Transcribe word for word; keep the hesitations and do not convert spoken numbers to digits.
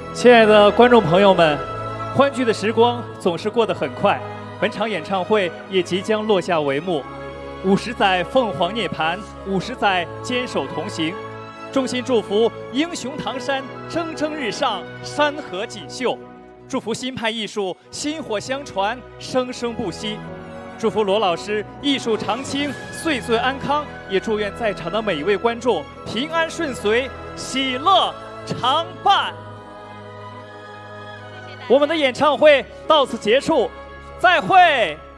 亲爱的观众朋友们，欢聚的时光总是过得很快，本场演唱会也即将落下帷幕。五十载凤凰涅槃，五十载坚守同行。衷心祝福英雄唐山蒸蒸日上，山河锦绣；祝福新派艺术薪火相传，生生不息；祝福罗老师艺术长青，岁岁安康。也祝愿在场的每一位观众平安顺遂，喜乐常伴。我们的演唱会到此结束，再会。